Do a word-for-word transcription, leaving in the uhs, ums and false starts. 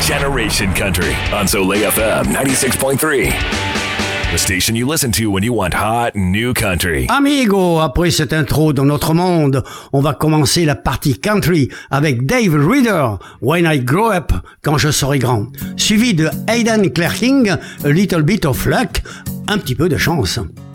Generation Country on Soleil F M ninety-six point three. The station you listen to when you want hot new country. Amigo, après cette intro dans notre monde, on va commencer la partie country avec Dave Reader, When I Grow Up, quand je serai grand. Suivi de Aidan Clerking, A Little Bit of Luck, un petit peu de chance.